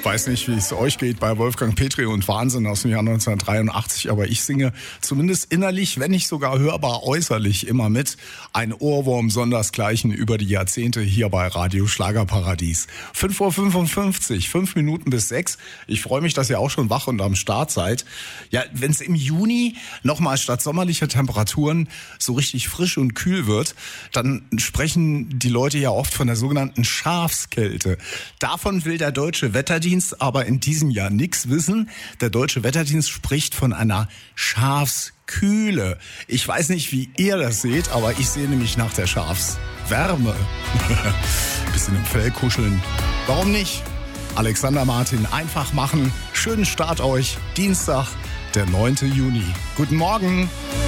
Weiß nicht, wie es euch geht bei Wolfgang Petri und Wahnsinn aus dem Jahr 1983, aber ich singe zumindest innerlich, wenn nicht sogar hörbar äußerlich immer mit. Ein Ohrwurm sondersgleichen über die Jahrzehnte hier bei Radio Schlagerparadies. 5:55 Uhr, 5 Minuten bis 6. Ich freue mich, dass ihr auch schon wach und am Start seid. Ja, wenn es im Juni nochmal statt sommerlicher Temperaturen so richtig frisch und kühl wird, dann sprechen die Leute ja oft von der sogenannten Schafskälte. Davon will der Deutsche Wetterdienst aber in diesem Jahr nichts wissen. Der Deutsche Wetterdienst spricht von einer Schafskühle. Ich weiß nicht, wie ihr das seht, aber ich sehe nämlich nach der Schafswärme. Bisschen im Fell kuscheln. Warum nicht? Alexander Martin, einfach machen. Schönen Start euch. Dienstag, der 9. Juni. Guten Morgen.